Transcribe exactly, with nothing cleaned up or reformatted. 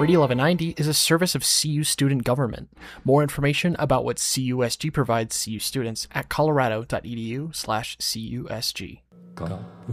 Radio eleven ninety is a service of C U student government. More information about what C U S G provides C U students at colorado dot e d u slash C U S G.